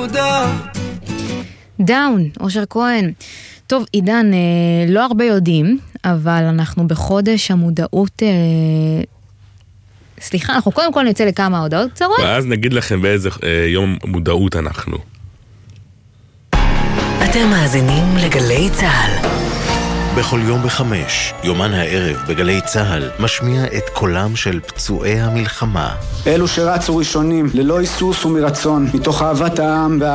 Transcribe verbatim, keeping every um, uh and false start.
יהודה. דאון, אושר כהן. טוב, עידן, לא הרבה יודעים, אבל אנחנו בחודש המודעות... סליחה, אנחנו קודם כל נצא לכמה הודעות קצרות. ואז נגיד לכם באיזה יום מודעות אנחנו. אתם מאזינים לגלי צהל. בכל יום בחמש, יומן הערב בגלי צהל, משמיע את קולם של פצועי המלחמה. אלו שרצו ראשונים, ללא היסוס ומרצון, מתוך אהבת העם וה...